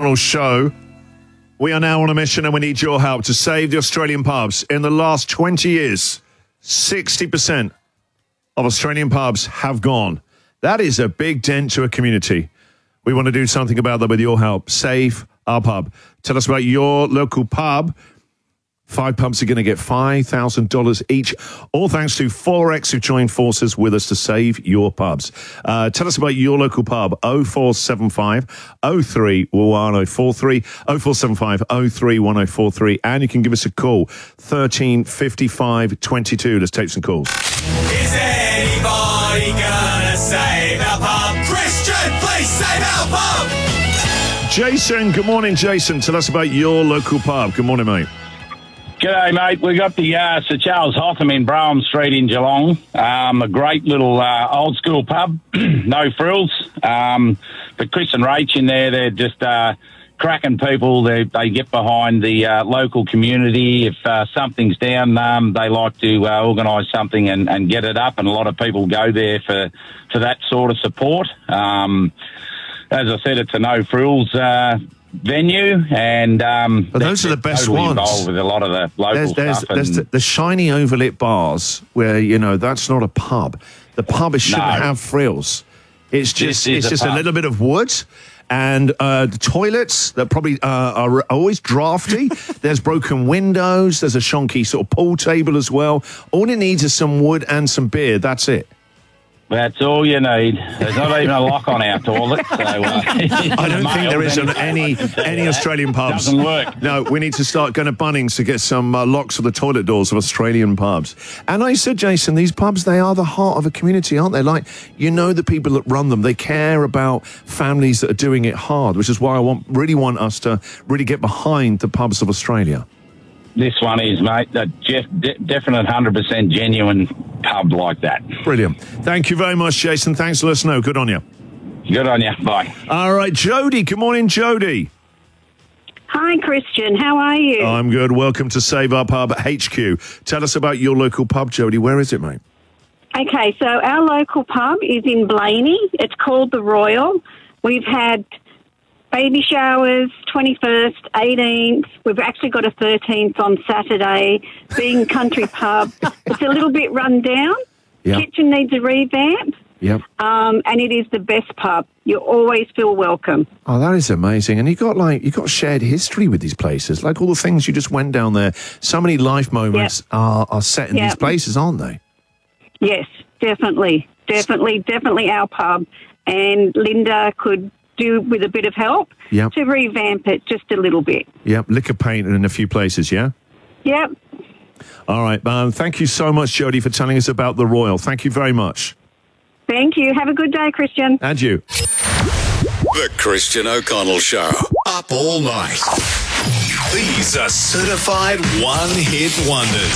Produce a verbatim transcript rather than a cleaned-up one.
O'Connell Show. We are now on a mission and we need your help to save the Australian pubs. In the last twenty years, sixty percent of Australian pubs have gone. That is a big dent to a community. We want to do something about that with your help. Save our pub. Tell us about your local pub. Five pubs are going to get five thousand dollars each, all thanks to Forex, who joined forces with us to save your pubs. Uh, tell us about your local pub, oh four seven five, oh three one oh four three, oh four seven five, oh three one oh four three, and you can give us a call, thirteen fifty-five twenty-two. Let's take some calls. Is anybody gonna save our pub? Christian, please save our pub! Jason, good morning, Jason. Tell us about your local pub. Good morning, mate. G'day, mate. We got the uh, Sir Charles Hotham in Brougham Street in Geelong. Um, a great little uh, old school pub, no frills. Um, but Chris and Rach in there, they're just uh, cracking people. They they get behind the uh, local community. If uh, something's down, um, they like to uh, organise something and, and get it up. And a lot of people go there for for that sort of support. Um, as I said, it's a no frills Uh, venue, and um, but those are the best totally ones. Involved with a lot of the local there's, there's, stuff. There's and, the, the shiny overlit bars where, you know, that's not a pub. The pub is, shouldn't No. have frills. It's just This is it's a just a pub. little bit of wood. And uh, the toilets that probably uh, are always drafty. There's broken windows. There's a shonky sort of pool table as well. All it needs is some wood and some beer. That's it. That's all you need. There's not even a lock on our toilet. So, uh, I don't think there is on any any Australian pubs. Doesn't work. No, we need to start going to Bunnings to get some uh, locks for the toilet doors of Australian pubs. And I said, Jason, these pubs, they are the heart of a community, aren't they? Like, you know, the people that run them, they care about families that are doing it hard, which is why I want really want us to really get behind the pubs of Australia. This one is, mate, a de- de- definite one hundred percent genuine pub like that. Brilliant. Thank you very much, Jason. Thanks for letting us know. Good on you. Good on you. Bye. All right, Jody. Good morning, Jody. Hi, Christian. How are you? I'm good. Welcome to Save Our Pub H Q. Tell us about your local pub, Jody. Where is it, mate? Okay, so our local pub is in Blaney. It's called The Royal. We've had baby showers, twenty-first, eighteenth. We've actually got a thirteenth on Saturday. Being country pub, it's a little bit run down. Yep. Kitchen needs a revamp. Yep. Um, and it is the best pub. You always feel welcome. Oh, that is amazing. And you got like you got shared history with these places. Like all the things you just went down there. So many life moments Yep. are, are set in Yep. these places, aren't they? Yes, definitely. Definitely, definitely our pub. And Linda could do with a bit of help Yep. to revamp it just a little bit. Yep. Liquor painted in a few places, yeah? Yep. All right. Um, thank you so much, Jody, for telling us about the Royal. Thank you very much. Thank you. Have a good day, Christian. And you. The Christian O'Connell Show. Up all night. These are certified one-hit wonders.